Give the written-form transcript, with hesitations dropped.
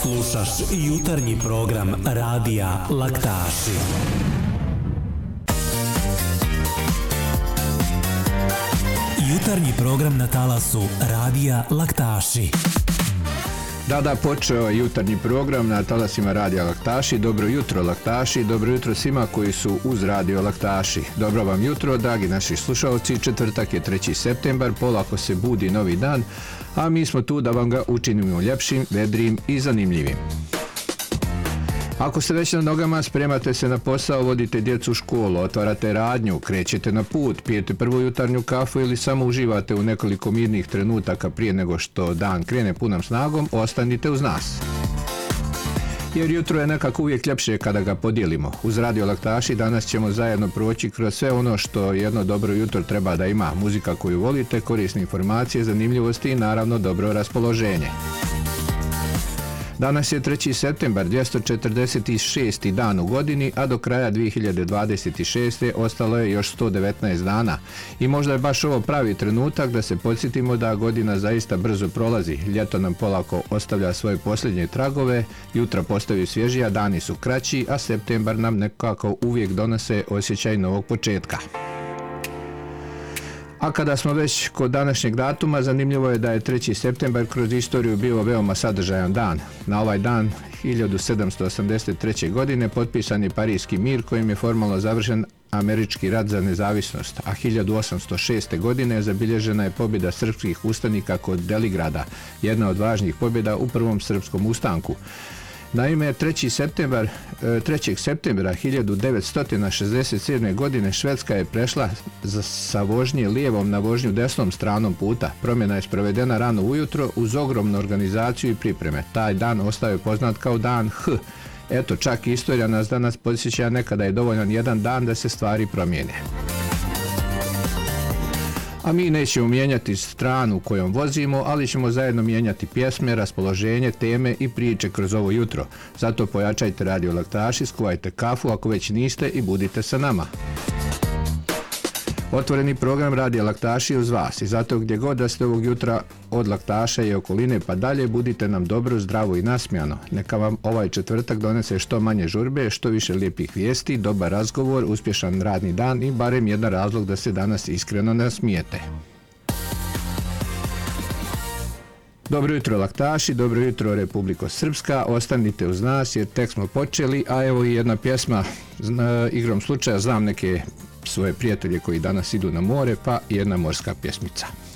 Slušaš jutarnji program Radija Laktaši. Jutarnji program na talasu Radija Laktaši. Da, počeo je jutarnji program na talasima Radija Laktaši. Dobro jutro Laktaši, dobro jutro svima koji su uz Radio Laktaši. Dobro vam jutro, dragi naši slušalci. Četvrtak je 3. septembar, polako se budi novi dan, a mi smo tu da vam ga učinimo ljepšim, vedrijim i zanimljivim. Ako ste već na nogama, spremate se na posao, vodite djecu u školu, otvarate radnju, krećete na put, pijete prvu jutarnju kafu ili samo uživate u nekoliko mirnih trenutaka prije nego što dan krene punom snagom, ostanite uz nas. Jer jutro je nekako uvijek ljepše kada ga podijelimo. Uz Radio Laktaši danas ćemo zajedno proći kroz sve ono što jedno dobro jutro treba da ima. Muzika koju volite, korisne informacije, zanimljivosti i naravno dobro raspoloženje. Danas je 3. septembar, 246. dan u godini, a do kraja 2026. ostalo je još 119 dana. I možda je baš ovo pravi trenutak da se podsjetimo da godina zaista brzo prolazi. Ljeto nam polako ostavlja svoje posljednje tragove, jutra postaju svježija, dani su kraći, a septembar nam nekako uvijek donose osjećaj novog početka. A kada smo već kod današnjeg datuma, zanimljivo je da je 3. septembar kroz istoriju bio veoma sadržajan dan. Na ovaj dan 1783. godine potpisan je Parijski mir kojim je formalno završen Američki rat za nezavisnost, a 1806. godine zabilježena je pobjeda srpskih ustanika kod Deligrada, jedna od važnijih pobjeda u prvom srpskom ustanku. Naime, 3. septembra 1967. godine Švedska je prešla sa vožnje lijevom na vožnju desnom stranom puta. Promjena je sprovedena rano ujutro uz ogromnu organizaciju i pripreme. Taj dan ostao je poznat kao dan H. Eto, čak i istorija nas danas podsjeća nekada je dovoljan jedan dan da se stvari promijene. A mi nećemo mijenjati stranu kojom vozimo, ali ćemo zajedno mijenjati pjesme, raspoloženje, teme i priče kroz ovo jutro. Zato pojačajte Radio Laktaši, skuvajte kafu ako već niste i budite sa nama. Otvoreni program Radija Laktaši uz vas i zato gdje god da ste ovog jutra od Laktaša i okoline pa dalje, budite nam dobro, zdravo i nasmijano. Neka vam ovaj četvrtak donese što manje žurbe, što više lijepih vijesti, dobar razgovor, uspješan radni dan i barem jedan razlog da se danas iskreno nasmijete. Dobro jutro Laktaši, dobro jutro Republiko Srpska, ostanite uz nas jer tek smo počeli, a evo i jedna pjesma, igrom slučaja znam neke svoje prijatelje koji danas idu na more, pa jedna morska pjesmica.